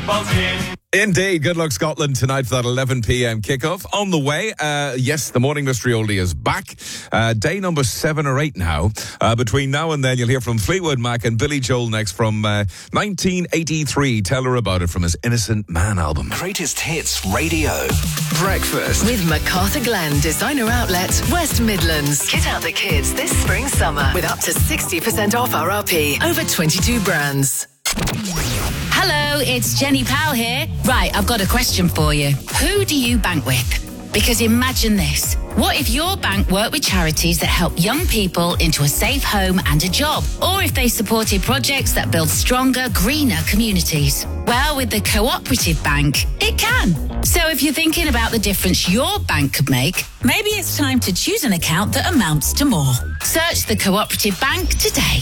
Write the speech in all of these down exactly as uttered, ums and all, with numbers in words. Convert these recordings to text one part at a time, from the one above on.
football's in. Indeed. Good luck, Scotland, tonight for that eleven p.m. kickoff. On the way, uh, yes, the Morning Mystery Oldie is back. Uh, day number seven or eight now. Uh, between now and then, you'll hear from Fleetwood Mac and Billy Joel next from uh, nineteen eighty-three. Tell her about it from his Innocent Man album. Greatest Hits Radio. Breakfast. With MacArthur Glen Designer Outlet, West Midlands. Kit out the kids this spring summer with up to sixty percent off R R P. Over twenty-two brands. Hello, it's Jenny Powell here. Right, I've got a question for you. Who do you bank with? Because imagine this. What if your bank worked with charities that help young people into a safe home and a job? Or if they supported projects that build stronger, greener communities? Well, with the Cooperative Bank, it can. So if you're thinking about the difference your bank could make, maybe it's time to choose an account that amounts to more. Search the Cooperative Bank today.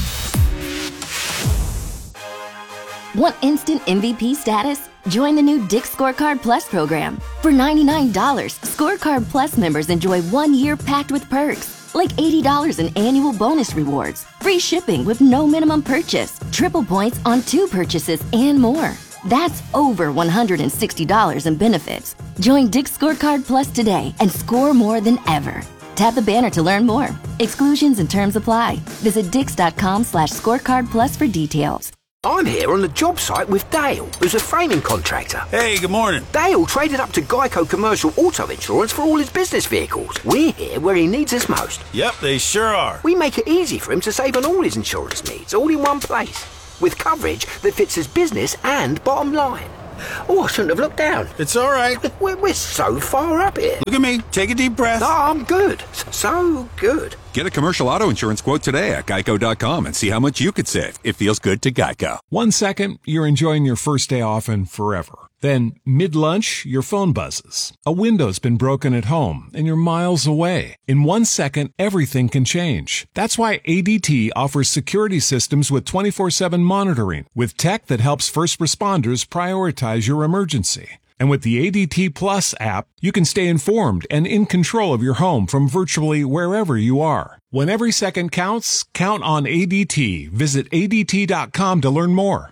Want instant M V P status? Join the new Dick's Scorecard Plus program. For ninety-nine dollars, Scorecard Plus members enjoy one year packed with perks, like eighty dollars in annual bonus rewards, free shipping with no minimum purchase, triple points on two purchases, and more. That's over one hundred sixty dollars in benefits. Join Dick's Scorecard Plus today and score more than ever. Tap the banner to learn more. Exclusions and terms apply. Visit dix.com slash scorecard plus for details. I'm here on the job site with Dale, who's a framing contractor. Hey, good morning. Dale traded up to Geico Commercial Auto Insurance for all his business vehicles. We're here where he needs us most. Yep, they sure are. We make it easy for him to save on all his insurance needs, all in one place, with coverage that fits his business and bottom line. Oh, I shouldn't have looked down. It's all right. We're, we're so far up here. Look at me. Take a deep breath. No, I'm good. So good. Get a commercial auto insurance quote today at geico dot com and see how much you could save. It feels good to Geico. One second, you're enjoying your first day off and forever. Then, mid-lunch, your phone buzzes. A window's been broken at home, and you're miles away. In one second, everything can change. That's why A D T offers security systems with twenty-four seven monitoring, with tech that helps first responders prioritize your emergency. And with the A D T Plus app, you can stay informed and in control of your home from virtually wherever you are. When every second counts, count on A D T. Visit A D T dot com to learn more.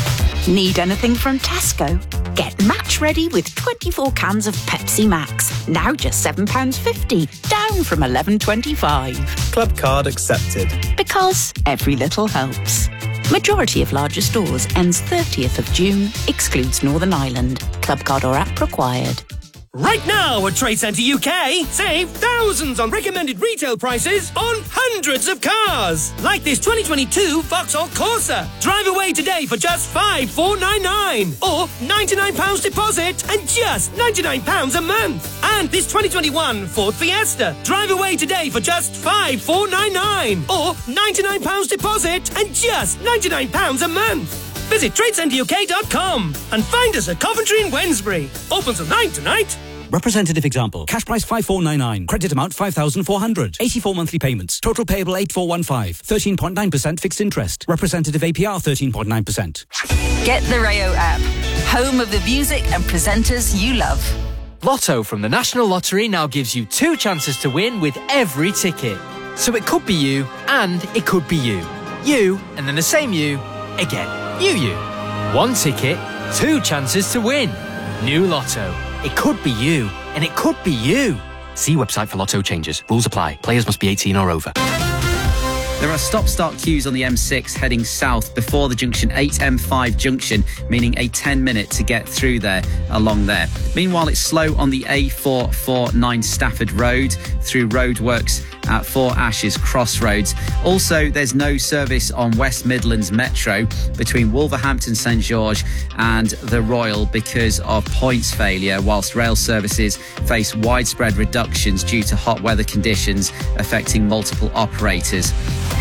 Need anything from Tesco? Get match ready with twenty-four cans of Pepsi Max. Now just seven pounds fifty, down from eleven pounds twenty-five. Club card accepted. Because every little helps. Majority of larger stores ends thirtieth of June, excludes Northern Ireland. Club card or app required. Right now at Trade Centre U K, save thousands on recommended retail prices on hundreds of cars. Like this twenty twenty-two Vauxhall Corsa. Drive away today for just five thousand four hundred ninety-nine pounds. Or ninety-nine pounds deposit and just ninety-nine pounds a month. And this twenty twenty-one Ford Fiesta. Drive away today for just five thousand four hundred ninety-nine pounds. Or ninety-nine pounds deposit and just ninety-nine pounds a month. Visit trade centre U K dot com and find us at Coventry and Wednesbury. Open till nine tonight. Representative example. Cash price five thousand four hundred ninety-nine. Credit amount five thousand four hundred. eighty-four monthly payments. Total payable eight thousand four hundred fifteen. thirteen point nine percent fixed interest. Representative A P R thirteen point nine percent. Get the Rayo app. Home of the music and presenters you love. Lotto from the National Lottery now gives you two chances to win with every ticket. So it could be you and it could be you. You and then the same you again. You, you. One ticket, two chances to win. New Lotto. It could be you, and it could be you. See website for Lotto changes. Rules apply. Players must be eighteen or over. There are stop-start queues on the M six heading south before the junction eight M five junction, meaning a ten minute to get through there along there. Meanwhile, it's slow on the A four forty-nine Stafford Road through roadworks at Four Ashes Crossroads. Also, there's no service on West Midlands Metro between Wolverhampton St George and the Royal because of points failure, whilst rail services face widespread reductions due to hot weather conditions affecting multiple operators.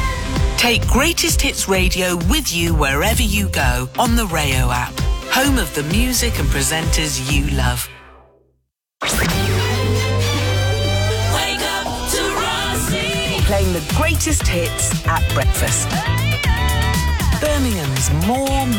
Take Greatest Hits Radio with you wherever you go on the Rayo app. Home of the music and presenters you love. Wake up to Rossi. Playing the greatest hits at breakfast. Birmingham's more